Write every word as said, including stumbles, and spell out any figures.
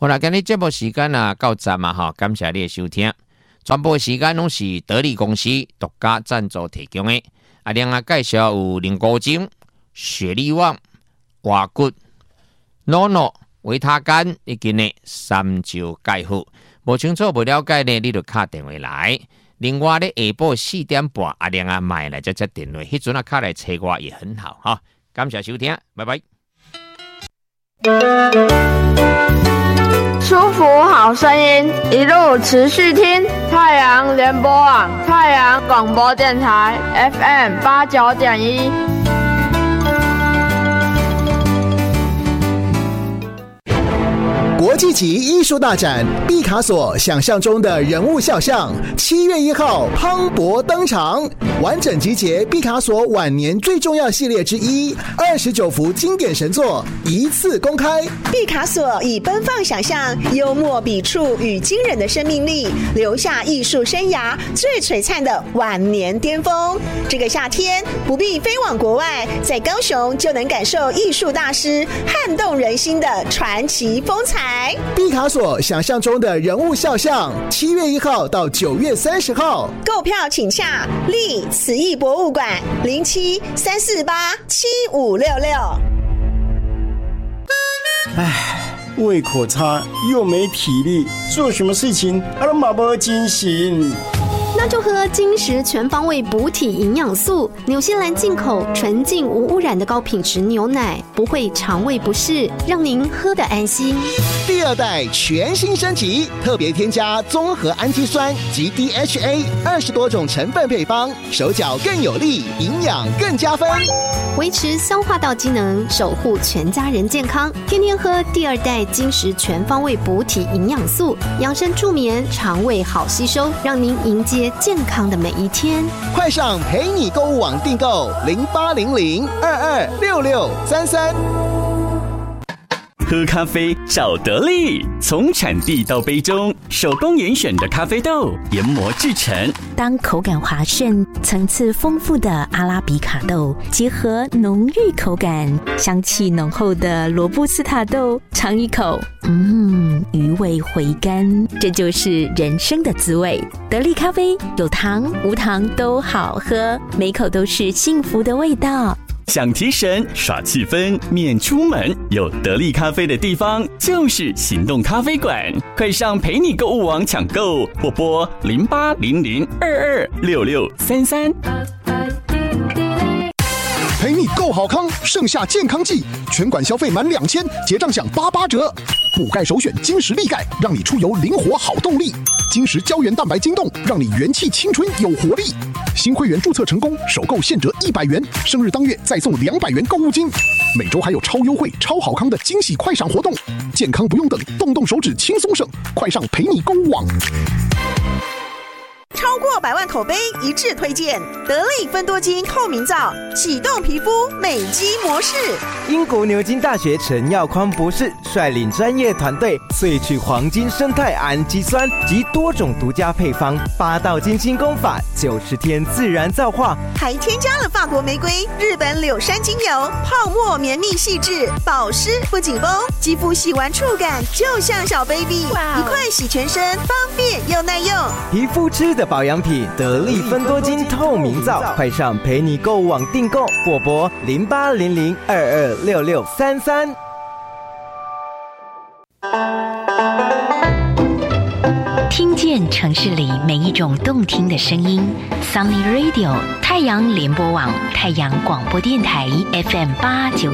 好啦，今日节目时间啊到站嘛哈，感谢你的收听。全部时间拢是得力公司独家赞助提供的。啊，另外介绍有灵骨精、雪力旺、瓦骨、诺诺、维他干以及呢三九钙护。无清楚、无了解呢，你就打电话来。另外呢，下晡四点半啊，另外买来再接电话，迄阵啊卡来找我也很好哈。感谢收听，拜拜。 舒服好声音，一路持续听太阳联播网、太阳广播电台 F M 八九点一。 国际级艺术大展毕卡索想象中的人物肖像，七月一号磅礴登场，完整集结毕卡索晚年最重要系列之一，二十九幅经典神作一次公开。 毕卡索以奔放想象、幽默笔触与惊人的生命力，留下艺术生涯最璀璨的晚年巅峰。这个夏天不必飞往国外，在高雄就能感受艺术大师撼动人心的传奇风采。 毕卡索想象中的人物肖像，七月一号到九月三十号， 购票请洽立慈艺博物馆零七三四八七五六六。 唉，胃口差又没体力，做什么事情啊都没精神。 那就喝金石全方位补体营养素，纽西兰进口纯净无污染的高品质牛奶，不会肠胃不适，让您喝得安心。 第二代全新升级，特别添加综合氨基酸及 D H A 二十多种成分配方，手脚更有力，营养更加分， 维持消化道机能，守护全家人健康。天天喝第二代金石全方位补体营养素，养生助眠，肠胃好吸收，让您迎接健康的每一天。 快上陪你购物网订购零八零零二二六六三三。 喝咖啡找得力，从产地到杯中，手工严选的咖啡豆研磨制成。 当口感滑顺、层次丰富的阿拉比卡豆结合浓郁口感、香气浓厚的罗布斯塔豆，尝一口，嗯，余味回甘，这就是人生的滋味。得力咖啡有糖无糖都好喝，每口都是幸福的味道。 想提神耍气氛免出门，有得力咖啡的地方就是行动咖啡馆，快上陪你购物网抢购，或拨零八零零二二六六三三。 陪你购好康，盛夏健康季，全馆消费满两千，结账享八八折。补钙首选金石力钙，让你出游灵活好动力。金石胶原蛋白晶冻，让你元气青春有活力。新会员注册成功，首购现折一百元，生日当月再送两百元购物金。每周还有超优惠、超好康的惊喜快闪活动，健康不用等，动动手指轻松省，快上陪你购物网。 超过百万口碑一致推荐，得力芬多精透明皂，启动皮肤美肌模式。 英国牛津大学陈耀匡博士率领专业团队萃取黄金生态氨基酸及多种独家配方，八道金清功法，九十天自然皂化， 还添加了法国玫瑰、日本柳杉精油，泡沫绵密细致，保湿不紧绷，肌肤洗完触感就像小 baby， 一块洗全身，方便又耐用。 皮肤吃的保养品得力芬多精透明皂，快上陪你购物网订购，或拨零八零零二二六六三三。 听见城市里每一种动听的声音 ，Sunny Radio 太阳联播网、太阳广播电台 F M 八九